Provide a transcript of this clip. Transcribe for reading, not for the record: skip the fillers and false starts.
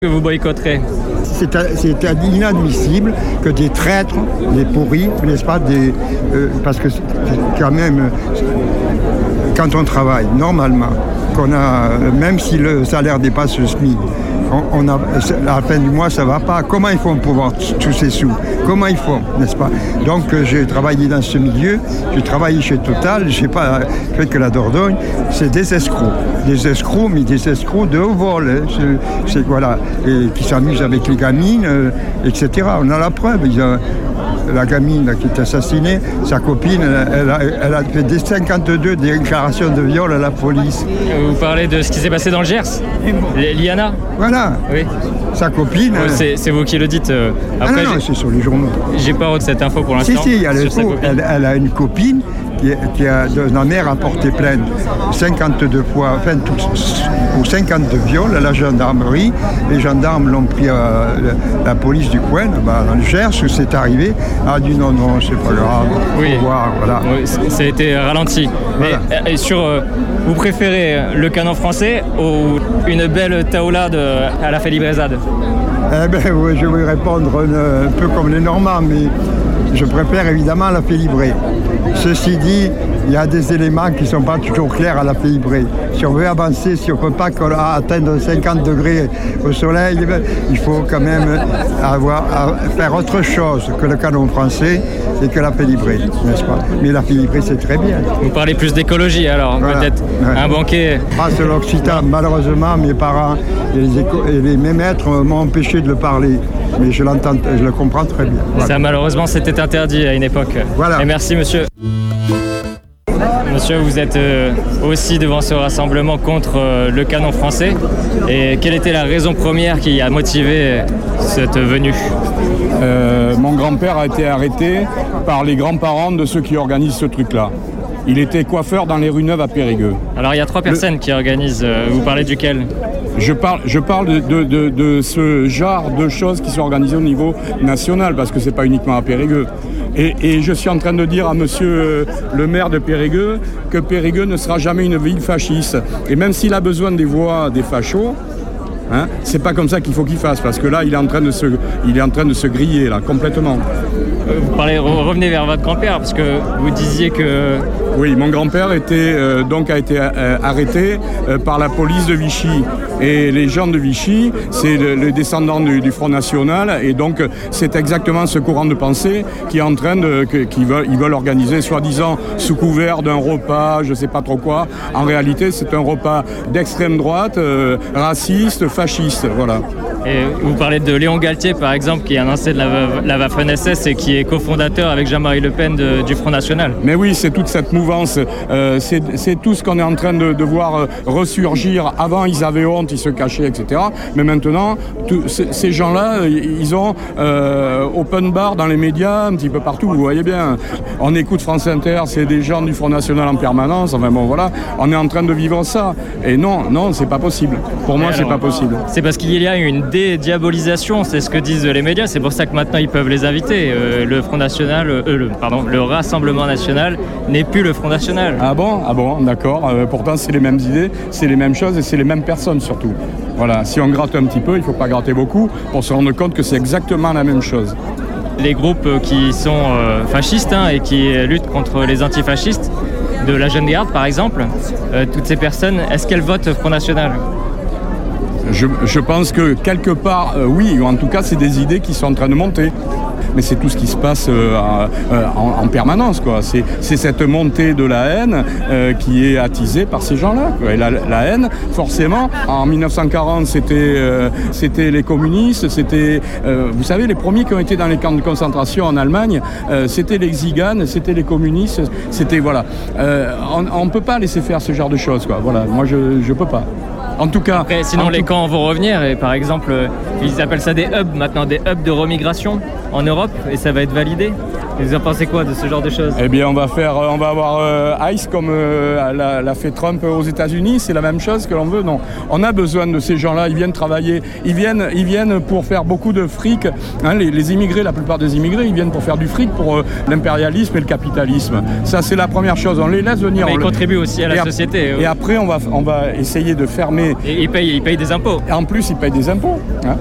Que vous boycotterez? C'est inadmissible que des traîtres, des pourris, n'est-ce pas, parce que quand même, quand on travaille normalement, qu'on a, même si le salaire dépasse le SMIC, à la fin du mois, ça ne va pas. Comment ils font pour avoir tous ces sous? Comment ils font, n'est-ce pas? Donc, j'ai travaillé dans ce milieu, j'ai travaillé chez Total, je n'ai pas fait que la Dordogne, c'est des escrocs. Des escrocs, mais des escrocs de haut vol, voilà, et qui s'amusent avec les gamines, etc. On a la preuve. La gamine là, qui est assassinée, sa copine, elle a fait des 52 déclarations de viol à la police. Vous parlez de ce qui s'est passé dans le Gers, Liana? Voilà. Oui. Sa copine. C'est vous qui le dites. Après, non, c'est sur les journaux. J'ai pas cette info pour l'instant. Si, elle a une copine dont la mère a porté plainte 52 fois, enfin, pour 52 viols à la gendarmerie. Les gendarmes l'ont pris à la police du coin, dans le Gers, où c'est arrivé. A dit non, c'est pas grave, oui. Faut voir, voilà. Oui, ça a été ralenti. Voilà. Et vous préférez le canon français ou une belle taoulade à la Félibrésade? Oui, je vais répondre un peu comme les Normands, mais je préfère évidemment la Félibrée. Ceci dit, il y a des éléments qui ne sont pas toujours clairs à la Félibrée. Si on veut avancer, si on ne peut pas atteindre 50 degrés au soleil, il faut quand même faire autre chose que le canon français et que la Félibrée, n'est-ce pas? Mais la Félibrée, c'est très bien. Vous parlez plus d'écologie alors, voilà. Peut-être un banquet. C'est l'Occitan. Malheureusement, mes parents et mes maîtres m'ont empêché de le parler. Mais je l'entends, je le comprends très bien. Voilà. Ça, malheureusement, c'était interdit à une époque. Voilà. Et merci, monsieur. Monsieur, vous êtes aussi devant ce rassemblement contre le canon français. Et quelle était la raison première qui a motivé cette venue? Mon grand-père a été arrêté par les grands-parents de ceux qui organisent ce truc-là. Il était coiffeur dans les rues Neuves à Périgueux. Alors il y a 3 personnes qui organisent. Vous parlez duquel? Je parle de ce genre de choses qui sont organisées au niveau national, parce que c'est pas uniquement à Périgueux. Et je suis en train de dire à monsieur le maire de Périgueux que Périgueux ne sera jamais une ville fasciste. Et même s'il a besoin des voix des fachos, c'est pas comme ça qu'il faut qu'il fasse, parce que là, il est en train de se griller, là, complètement. Revenez vers votre grand-père, parce que vous disiez que... Oui, mon grand-père a été arrêté par la police de Vichy. Et les gens de Vichy, c'est le descendant du Front National, et donc c'est exactement ce courant de pensée qui est en train qu'ils veulent organiser, soi-disant sous couvert d'un repas, je sais pas trop quoi. En réalité, c'est un repas d'extrême droite, raciste, fasciste, voilà. Et vous parlez de Léon Galtier, par exemple, qui est un ancien de la Waffen-SS et qui est cofondateur avec Jean-Marie Le Pen du Front National. Mais oui, c'est toute cette mouvance. C'est tout ce qu'on est en train de voir ressurgir. Avant, ils avaient honte, ils se cachaient, etc. Mais maintenant, ces gens-là, ils ont open bar dans les médias, un petit peu partout, vous voyez bien. On écoute France Inter, c'est des gens du Front National en permanence. Enfin bon, voilà, on est en train de vivre ça. Et non, c'est pas possible. Pour moi, c'est pas possible. C'est parce qu'il y a une dédiabolisation, c'est ce que disent les médias. C'est pour ça que maintenant, ils peuvent les inviter. Le Front National, le Rassemblement National n'est plus le Front National. Ah bon, d'accord. Pourtant, c'est les mêmes idées, c'est les mêmes choses et c'est les mêmes personnes surtout. Voilà, si on gratte un petit peu, il ne faut pas gratter beaucoup pour se rendre compte que c'est exactement la même chose. Les groupes qui sont fascistes et qui luttent contre les antifascistes, de la Jeune Garde par exemple, toutes ces personnes, est-ce qu'elles votent Front National ? Je pense que quelque part, oui, ou en tout cas, c'est des idées qui sont en train de monter. Mais c'est tout ce qui se passe en permanence, quoi. C'est cette montée de la haine qui est attisée par ces gens-là, quoi. Et la haine, forcément, en 1940, c'était les communistes, c'était, vous savez, les premiers qui ont été dans les camps de concentration en Allemagne, c'était les Tziganes, c'était les communistes, c'était, voilà. On ne peut pas laisser faire ce genre de choses, quoi. Voilà, moi, je peux pas. En tout cas... Après, sinon, les camps vont revenir, et par exemple, ils appellent ça des hubs maintenant, des hubs de remigration en Europe, et ça va être validé. Et vous en pensez quoi de ce genre de choses ? Eh bien, on va avoir ICE comme l'a fait Trump aux États-Unis. C'est la même chose que l'on veut. Non, on a besoin de ces gens-là. Ils viennent travailler. Ils viennent pour faire beaucoup de fric. Les immigrés, la plupart des immigrés, ils viennent pour faire du fric pour l'impérialisme et le capitalisme. Ça, c'est la première chose. On les laisse venir. Mais ils contribuent aussi à la société. Et après, on va essayer de fermer mais Et ils payent des impôts. en plus, ils payent des impôts. Hein.